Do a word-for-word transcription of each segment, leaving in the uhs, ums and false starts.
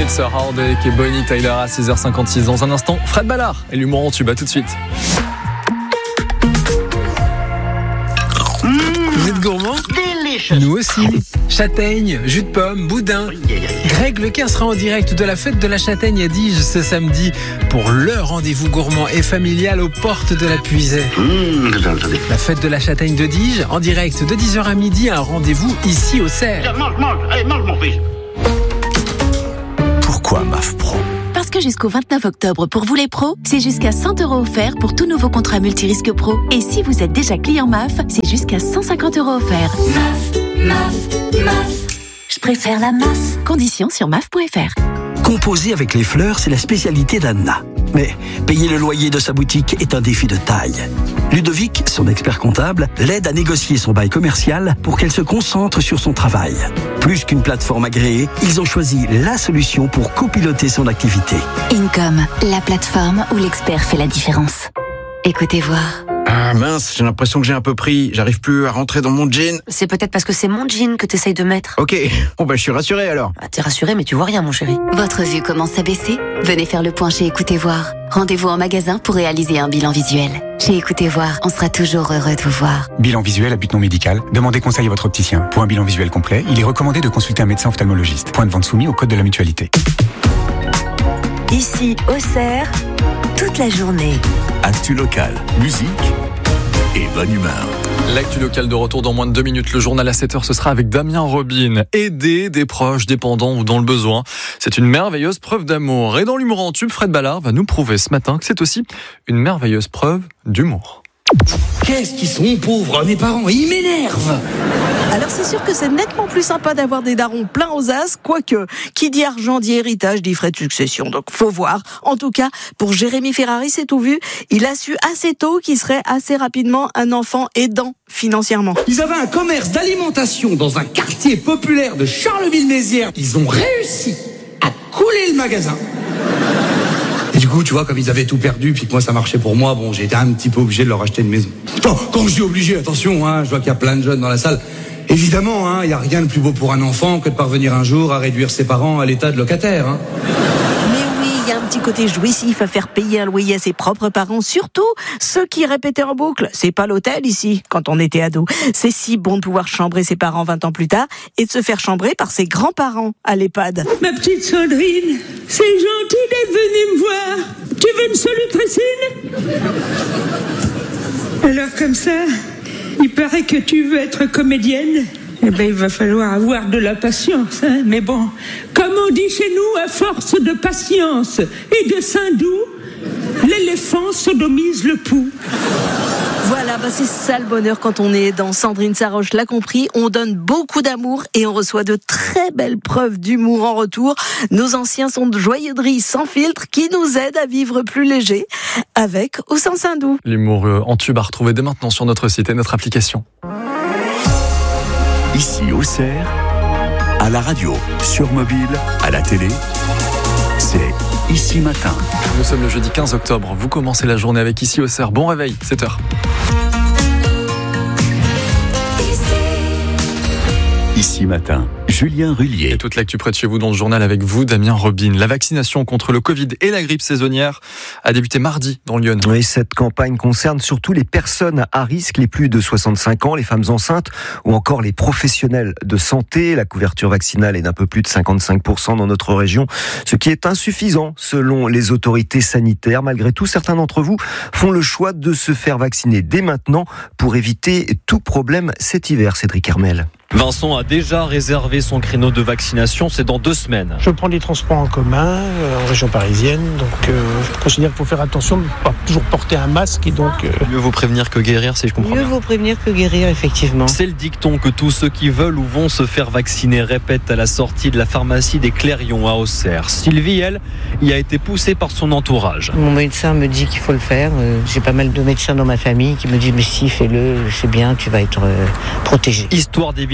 It's a hard day et Bonnie Tyler à six heures cinquante-six. Dans un instant, Fred Ballard et l'humour en tube. À tout de suite. Mmh, vous êtes gourmand ? Nous aussi. Châtaigne, jus de pomme, boudin. Greg Leclerc sera en direct de la fête de la châtaigne à Diges ce samedi pour le rendez-vous gourmand et familial aux portes de la Puisaye. Mmh, la fête de la châtaigne de Diges en direct de dix heures à midi, un rendez-vous ici au Cerf. Mange, mange, allez, mange mon fils. Pourquoi M A F Pro ? Parce que jusqu'au vingt-neuf octobre, pour vous les pros, c'est jusqu'à cent euros offerts pour tout nouveau contrat multirisque pro. Et si vous êtes déjà client M A F, c'est jusqu'à cent cinquante euros offerts. M A F, M A F, M A F. Je préfère la M A F. Conditions sur M A F point F R. Composer avec les fleurs, c'est la spécialité d'Anna. Mais payer le loyer de sa boutique est un défi de taille. Ludovic, son expert comptable, l'aide à négocier son bail commercial pour qu'elle se concentre sur son travail. Plus qu'une plateforme agréée, ils ont choisi la solution pour copiloter son activité. Income, la plateforme où l'expert fait la différence. Écoutez voir. Ah mince, j'ai l'impression que j'ai un peu pris. J'arrive plus à rentrer dans mon jean. C'est peut-être parce que c'est mon jean que t'essayes de mettre. Ok, bon bah je suis rassuré alors. Ah, t'es rassuré mais tu vois rien mon chéri. Votre vue commence à baisser ? Venez faire le point chez Écoutez Voir. Rendez-vous en magasin pour réaliser un bilan visuel. Chez Écoutez Voir, on sera toujours heureux de vous voir. Bilan visuel à but non médical. Demandez conseil à votre opticien. Pour un bilan visuel complet, il est recommandé de consulter un médecin ophtalmologiste. Point de vente soumis au code de la mutualité. Ici, au Cerf, toute la journée. Actu locale, musique et bonne humeur. L'actu locale de retour dans moins de deux minutes. Le journal à sept heures, ce sera avec Damien Robin. Aider des proches dépendants ou dans le besoin, c'est une merveilleuse preuve d'amour. Et dans l'humour en tube, Fred Ballard va nous prouver ce matin que c'est aussi une merveilleuse preuve d'humour. Qu'est-ce qu'ils sont pauvres, mes parents, ils m'énervent. Alors c'est sûr que c'est nettement plus sympa d'avoir des darons pleins aux as, quoique, qui dit argent dit héritage, dit frais de succession, donc faut voir. En tout cas, pour Jérémy Ferrari, c'est tout vu, il a su assez tôt qu'il serait assez rapidement un enfant aidant financièrement. Ils avaient un commerce d'alimentation dans un quartier populaire de Charleville-Mézières, ils ont réussi à couler le magasin. Et du coup, tu vois, comme ils avaient tout perdu, puis que moi ça marchait pour moi, bon, j'ai été un petit peu obligé de leur acheter une maison. Bon, quand je dis obligé, attention, hein, je vois qu'il y a plein de jeunes dans la salle. Évidemment, il hein, n'y a rien de plus beau pour un enfant que de parvenir un jour à réduire ses parents à l'état de locataire. Hein. Mais oui, il y a un petit côté jouissif à faire payer un loyer à ses propres parents, surtout ceux qui répétaient en boucle. C'est pas l'hôtel ici, quand on était ado. C'est si bon de pouvoir chambrer ses parents vingt ans plus tard et de se faire chambrer par ses grands-parents à l'EHPAD. Ma petite Sandrine, c'est gentil d'être venue me voir. Tu veux une solutricine ? Alors comme ça, il paraît que tu veux être comédienne. Eh ben, il va falloir avoir de la patience, hein. Mais bon, comme on dit chez nous, à force de patience et de sein doux, l'éléphant sodomise le pouls. Voilà, bah c'est ça le bonheur quand on est dans Sandrine Saroche l'a compris. On donne beaucoup d'amour et on reçoit de très belles preuves d'humour en retour. Nos anciens sont de joyeuserie sans filtre qui nous aident à vivre plus léger, avec ou sans Saint-Doux. L'humour en tube à retrouver dès maintenant sur notre site et notre application. Ici au Cerf, à la radio, sur mobile, à la télé, c'est Ici Matin. Nous sommes le jeudi quinze octobre. Vous commencez la journée avec Ici au Cerf. Bon réveil, sept heures. Ici Matin, Julien Rullier. Et toute l'actu près de chez vous dans le journal avec vous, Damien Robin. La vaccination contre le Covid et la grippe saisonnière a débuté mardi dans le Lyon. Oui, cette campagne concerne surtout les personnes à risque, les plus de soixante-cinq ans, les femmes enceintes ou encore les professionnels de santé. La couverture vaccinale est d'un peu plus de cinquante-cinq pour cent dans notre région, ce qui est insuffisant selon les autorités sanitaires. Malgré tout, certains d'entre vous font le choix de se faire vacciner dès maintenant pour éviter tout problème cet hiver. Cédric Hermel. Vincent a déjà réservé son créneau de vaccination, c'est dans deux semaines. Je prends des transports en commun euh, en région parisienne, donc euh, je considère qu'il faut faire attention de ne pas toujours porter un masque. Et donc, euh... Mieux vaut prévenir que guérir, si je comprends Mieux bien. vaut prévenir que guérir, effectivement. C'est le dicton que tous ceux qui veulent ou vont se faire vacciner répètent à la sortie de la pharmacie des Clérions à Auxerre. Sylvie, elle, y a été poussée par son entourage. Mon médecin me dit qu'il faut le faire. Euh, j'ai pas mal de médecins dans ma famille qui me disent mais si, fais-le, c'est bien, tu vas être euh, protégé. Histoire d'éviter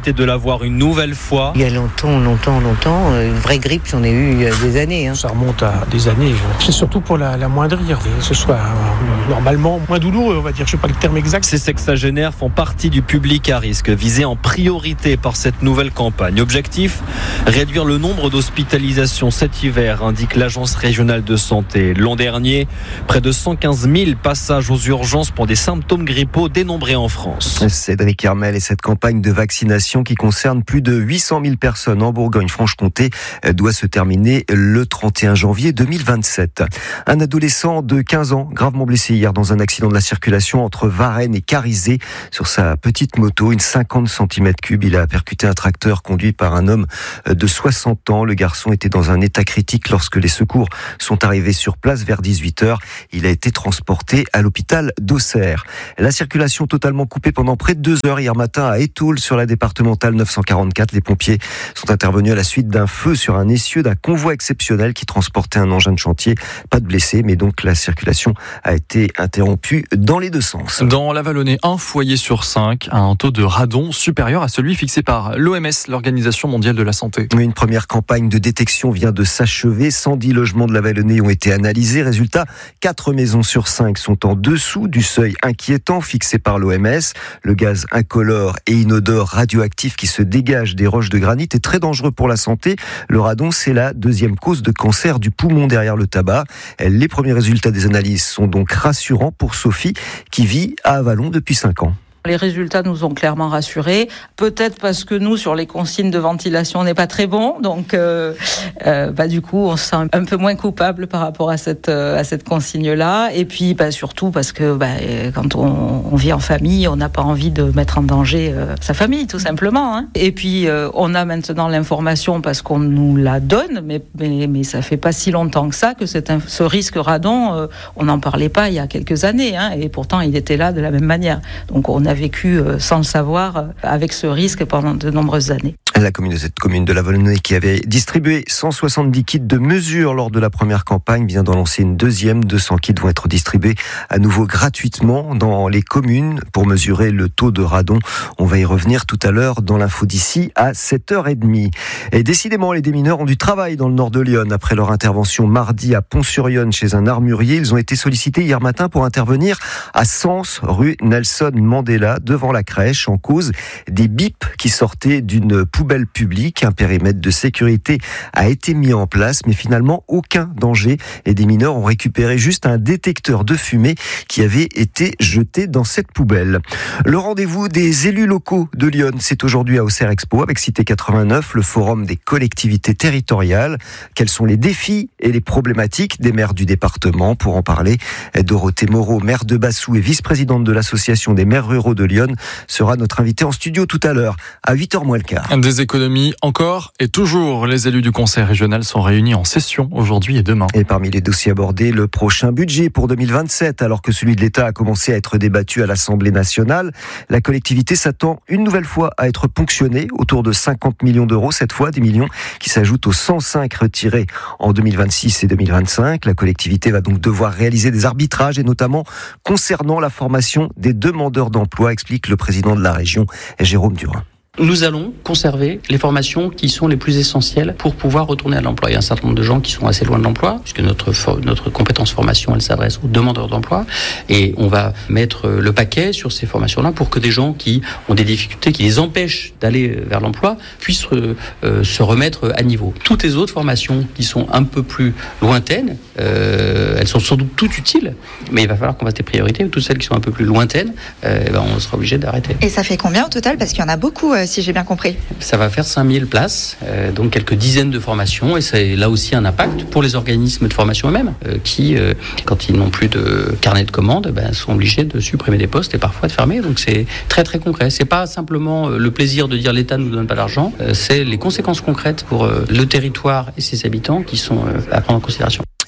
possibilité de l'avoir une nouvelle fois. Il y a longtemps, longtemps, longtemps, une vraie grippe, j'en ai eu il y a des années. Hein. Ça remonte à des années. C'est surtout pour la, la moindrir, que ce soit euh, normalement moins douloureux, on va dire. Je ne sais pas le terme exact. Ces sexagénaires font partie du public à risque, visé en priorité par cette nouvelle campagne. Objectif, réduire le nombre d'hospitalisations cet hiver, indique l'Agence régionale de santé. L'an dernier, près de cent quinze mille passages aux urgences pour des symptômes grippaux dénombrés en France. Cédric Hermel et cette campagne de vaccination qui concerne plus de huit cent mille personnes en Bourgogne-Franche-Comté doit se terminer le trente et un janvier deux mille vingt-sept. Un adolescent de quinze ans, gravement blessé hier dans un accident de la circulation entre Varennes et Carizet sur sa petite moto, une cinquante centimètres cubes. Il a percuté un tracteur conduit par un homme de soixante ans. Le garçon était dans un état critique lorsque les secours sont arrivés sur place vers dix-huit heures. Il a été transporté à l'hôpital d'Auxerre. La circulation totalement coupée pendant près de deux heures hier matin à Étaules sur la départementale neuf cent quarante-quatre. Les pompiers sont intervenus à la suite d'un feu sur un essieu d'un convoi exceptionnel qui transportait un engin de chantier. Pas de blessés, mais donc la circulation a été interrompue dans les deux sens. Dans la Vallonnée, un foyer sur cinq a un taux de radon supérieur à celui fixé par l'O M S, l'Organisation mondiale de la santé. Une première campagne de détection vient de s'achever. cent dix logements de la Vallonnée ont été analysés. Résultat, quatre maisons sur cinq sont en dessous du seuil inquiétant fixé par l'O M S. Le gaz incolore et inodore radioactif qui se dégage des roches de granit est très dangereux pour la santé. Le radon, c'est la deuxième cause de cancer du poumon derrière le tabac. Les premiers résultats des analyses sont donc rassurants pour Sophie qui vit à Avallon depuis cinq ans. Les résultats nous ont clairement rassurés. Peut-être parce que nous, sur les consignes de ventilation, on n'est pas très bon. Donc, euh, euh, bah, du coup, on se sent un peu moins coupable par rapport à cette, euh, à cette consigne-là. Et puis, bah, surtout parce que bah, quand on, on vit en famille, on n'a pas envie de mettre en danger euh, sa famille, tout simplement. Hein. Et puis, euh, on a maintenant l'information parce qu'on nous la donne, mais, mais, mais ça fait pas si longtemps que ça que cette, ce risque radon, euh, on n'en parlait pas il y a quelques années. Hein, et pourtant, il était là de la même manière. Donc, on a vécu sans le savoir avec ce risque pendant de nombreuses années. La commune de cette commune de la Vallonnée qui avait distribué cent soixante-dix kits de mesure lors de la première campagne vient d'en lancer une deuxième. deux cents kits vont être distribués à nouveau gratuitement dans les communes pour mesurer le taux de radon. On va y revenir tout à l'heure dans l'info d'ici à sept heures trente. Et décidément, les démineurs ont du travail dans le nord de Lyon. Après leur intervention mardi à Pont-sur-Yonne chez un armurier, ils ont été sollicités hier matin pour intervenir à Sens, rue Nelson Mandela, devant la crèche, en cause des bips qui sortaient d'une poubelle publique. Un périmètre de sécurité a été mis en place, mais finalement aucun danger. Et des mineurs ont récupéré juste un détecteur de fumée qui avait été jeté dans cette poubelle. Le rendez-vous des élus locaux de Lyon, c'est aujourd'hui à Auxerre Expo avec Cité quatre-vingt-neuf, le forum des collectivités territoriales. Quels sont les défis et les problématiques des maires du département? Pour en parler, Dorothée Moreau, maire de Bassou et vice-présidente de l'association des maires ruraux de Lyon, sera notre invitée en studio tout à l'heure, à huit heures moins le quart. Des économies encore et toujours. Les élus du Conseil régional sont réunis en session aujourd'hui et demain. Et parmi les dossiers abordés, le prochain budget pour deux mille vingt-sept, alors que celui de l'État a commencé à être débattu à l'Assemblée nationale. La collectivité s'attend une nouvelle fois à être ponctionnée, autour de cinquante millions d'euros cette fois, des millions qui s'ajoutent aux cent cinq retirés en deux mille vingt-six et deux mille vingt-cinq. La collectivité va donc devoir réaliser des arbitrages et notamment concernant la formation des demandeurs d'emploi, explique le président de la région, Jérôme Durin. Nous allons conserver les formations qui sont les plus essentielles pour pouvoir retourner à l'emploi. Il y a un certain nombre de gens qui sont assez loin de l'emploi, puisque notre, for- notre compétence formation, elle s'adresse aux demandeurs d'emploi. Et on va mettre le paquet sur ces formations-là pour que des gens qui ont des difficultés, qui les empêchent d'aller vers l'emploi, puissent euh, se remettre à niveau. Toutes les autres formations qui sont un peu plus lointaines, euh, elles sont sans doute toutes utiles, mais il va falloir qu'on fasse des priorités. Toutes celles qui sont un peu plus lointaines, euh, ben on sera obligé d'arrêter. Et ça fait combien au total? Parce qu'il y en a beaucoup, euh, si j'ai bien compris. Ça va faire cinq mille places, euh, donc quelques dizaines de formations, et c'est là aussi un impact pour les organismes de formation eux-mêmes, euh, qui, euh, quand ils n'ont plus de carnet de commandes, ben, sont obligés de supprimer des postes et parfois de fermer. Donc c'est très très concret. C'est pas simplement le plaisir de dire l'État ne nous donne pas d'argent, euh, c'est les conséquences concrètes pour euh, le territoire et ses habitants qui sont euh, à prendre en considération.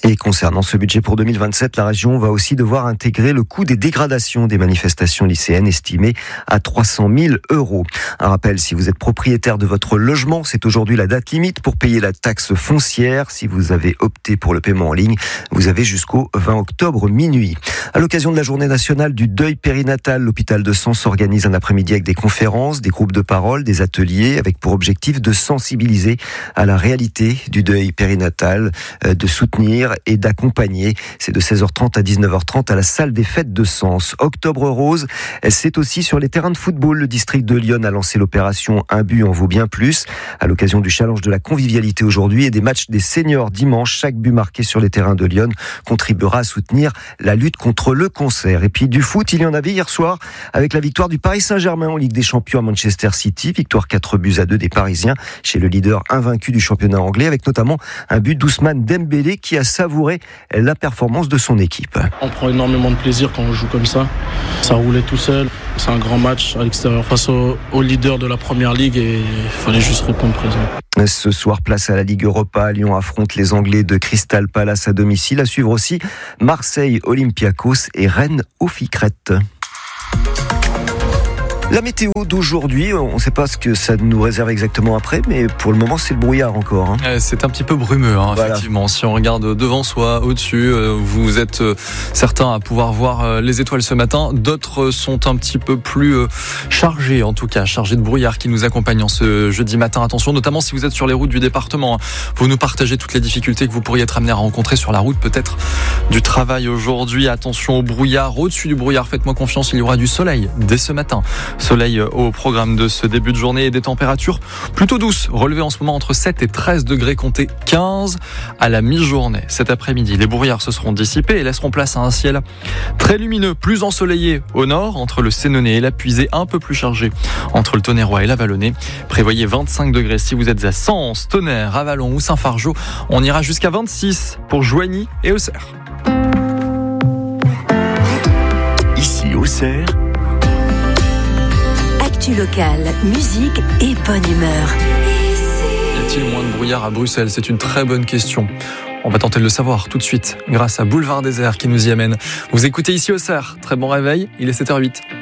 Et concernant ce budget pour deux mille vingt-sept, la région va aussi devoir intégrer le coût des dégradations des manifestations lycéennes estimé à trois cent mille euros. Un rappel, si vous êtes propriétaire de votre logement, c'est aujourd'hui la date limite pour payer la taxe foncière. Si vous avez opté pour le paiement en ligne, vous avez jusqu'au vingt octobre minuit. À l'occasion de la journée nationale du deuil périnatal, l'hôpital de Sens organise un après-midi avec des conférences, des groupes de parole, des ateliers avec pour objectif de sensibiliser à la réalité du deuil périnatal, de soutenir et d'accompagner. C'est de seize heures trente à dix-neuf heures trente à la salle des fêtes de Sens. Octobre Rose, c'est aussi sur les terrains de football. Le district de Lyon a lancé l'opération Un but en vaut bien plus. À l'occasion du challenge de la convivialité aujourd'hui et des matchs des seniors dimanche, chaque but marqué sur les terrains de Lyon contribuera à soutenir la lutte contre le cancer. Et puis du foot, il y en avait hier soir avec la victoire du Paris Saint-Germain en Ligue des Champions à Manchester City. Victoire quatre buts à deux des Parisiens chez le leader invaincu du championnat anglais, avec notamment un but d'Ousmane Dembélé qui a savouré la performance de son équipe. On prend énormément de plaisir quand on joue comme ça. Ça roulait tout seul. C'est un grand match à l'extérieur face au, au leader de la première ligue et il fallait juste répondre présent. Ce soir, place à la Ligue Europa. Lyon affronte les Anglais de Crystal Palace à domicile. À suivre aussi Marseille, Olympiakos et Rennes au Ficrette. La météo d'aujourd'hui, on ne sait pas ce que ça nous réserve exactement après, mais pour le moment, c'est le brouillard encore. Hein. C'est un petit peu brumeux, hein, voilà. Effectivement. Si on regarde devant soi, au-dessus, vous êtes certains à pouvoir voir les étoiles ce matin. D'autres sont un petit peu plus chargés, en tout cas, chargés de brouillard qui nous accompagnent en ce jeudi matin. Attention, notamment si vous êtes sur les routes du département. Vous nous partagez toutes les difficultés que vous pourriez être amenés à rencontrer sur la route, peut-être du travail aujourd'hui. Attention au brouillard. Au-dessus du brouillard, faites-moi confiance, il y aura du soleil dès ce matin. Soleil au programme de ce début de journée et des températures plutôt douces, relevées en ce moment entre sept et treize degrés, comptez quinze à la mi-journée. Cet après-midi, les brouillards se seront dissipés et laisseront place à un ciel très lumineux, plus ensoleillé au nord, entre le Sénonais et la Puisée, un peu plus chargé entre le Tonnerrois et la Vallonnée. Prévoyez vingt-cinq degrés si vous êtes à Sens, Tonnerre, Avallon ou Saint-Fargeau. On ira jusqu'à vingt-six pour Joigny et Auxerre. Ici Auxerre, local, musique et bonne humeur. Y a-t-il moins de brouillard à Bruxelles ? C'est une très bonne question. On va tenter de le savoir tout de suite grâce à Boulevard Désert qui nous y amène. Vous écoutez ici Auxerre. Très bon réveil, il est sept heures huit.